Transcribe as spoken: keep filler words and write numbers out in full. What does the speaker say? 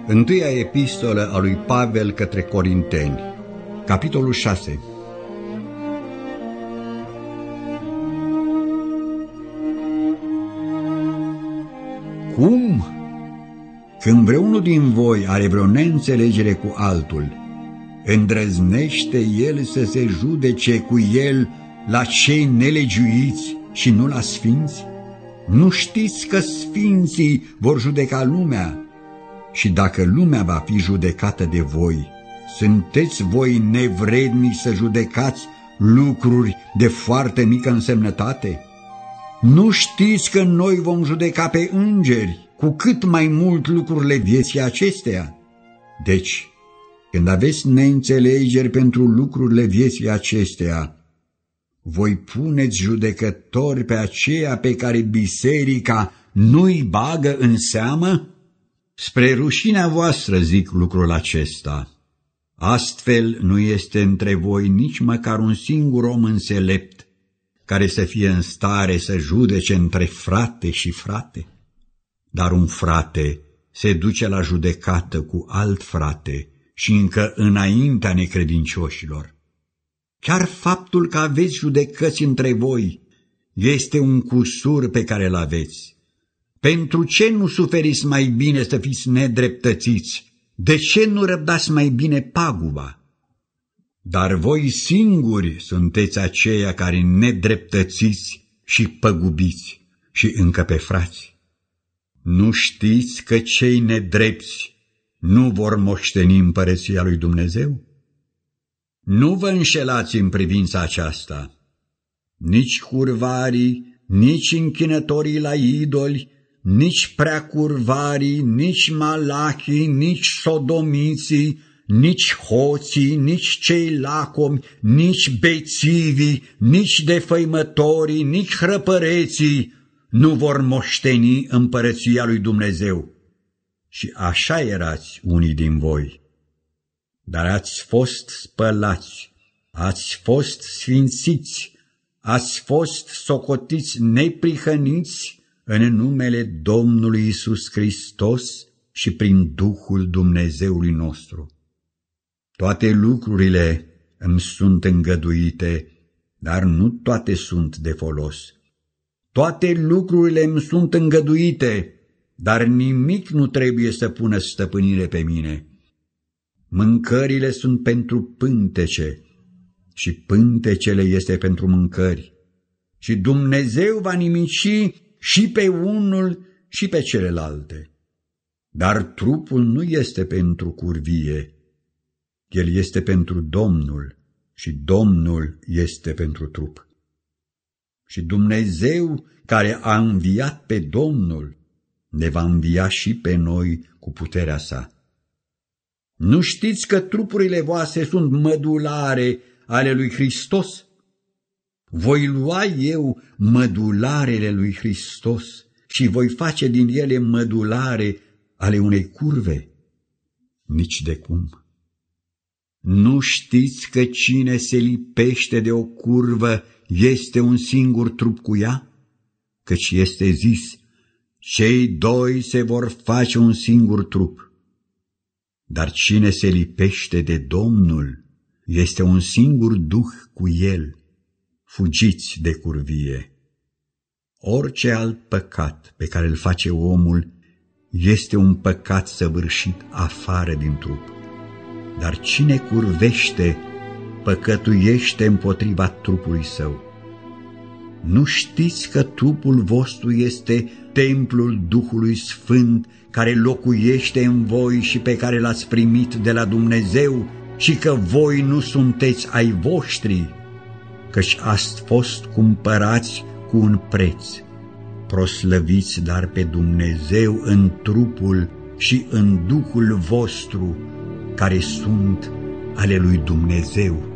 Întâia epistolă a lui Pavel către Corinteni, capitolul șase. Cum? Când vreunul din voi are vreo neînțelegere cu altul, îndrăznește el să se judece cu el la cei nelegiuiți și nu la sfinți? Nu știți că sfinții vor judeca lumea? Și dacă lumea va fi judecată de voi, sunteți voi nevrednici să judecați lucruri de foarte mică însemnătate? Nu știți că noi vom judeca pe îngeri, cu cât mai mult lucrurile vieții acesteia? Deci, când aveți neînțelegeri pentru lucrurile vieții acesteia, voi puneți judecători pe aceea pe care biserica nu-i bagă în seamă? Spre rușinea voastră zic lucrul acesta. Astfel nu este între voi nici măcar un singur om înțelept care să fie în stare să judece între frate și frate. Dar un frate se duce la judecată cu alt frate și încă înaintea necredincioșilor. Chiar faptul că aveți judecăți între voi este un cusur pe care îl aveți. Pentru ce nu suferiți mai bine să fiți nedreptățiți? De ce nu răbdați mai bine paguba? Dar voi singuri sunteți aceia care nedreptățiți și păgubiți și încă pe frați. Nu știți că cei nedrepți nu vor moșteni împărăția lui Dumnezeu? Nu vă înșelați în privința aceasta. Nici curvarii, nici închinătorii la idoli, nici preacurvarii, nici malachii, nici sodomiții, nici hoții, nici cei lacomi, nici bețivii, nici defăimătorii, nici hrăpăreții nu vor moșteni împărăția lui Dumnezeu. Și așa erați unii din voi. Dar ați fost spălați, ați fost sfințiți, ați fost socotiți neprihăniți în numele Domnului Iisus Hristos și prin Duhul Dumnezeului nostru. Toate lucrurile îmi sunt îngăduite, dar nu toate sunt de folos. Toate lucrurile îmi sunt îngăduite, dar nimic nu trebuie să pună stăpânire pe mine. Mâncările sunt pentru pântece și pântecele este pentru mâncări. Și Dumnezeu va nimici și pe unul și pe celelalte. Dar trupul nu este pentru curvie, el este pentru Domnul și Domnul este pentru trup. Și Dumnezeu care a înviat pe Domnul ne va învia și pe noi cu puterea sa. Nu știți că trupurile voastre sunt mădulare ale lui Hristos? Voi lua eu mădularele lui Hristos și voi face din ele mădulare ale unei curve? Nici de cum. Nu știți că cine se lipește de o curvă este un singur trup cu ea? Căci este zis, cei doi se vor face un singur trup. Dar cine se lipește de Domnul este un singur duh cu el. Fugiți de curvie. Orice alt păcat pe care îl face omul este un păcat săvârșit afară din trup. Dar cine curvește, păcătuiește împotriva trupului său. Nu știți că trupul vostru este templul Duhului Sfânt care locuiește în voi și pe care l-ați primit de la Dumnezeu și că voi nu sunteți ai voștri, căci ați fost cumpărați cu un preț. Proslăviți dar pe Dumnezeu în trupul și în Duhul vostru, care sunt ale lui Dumnezeu.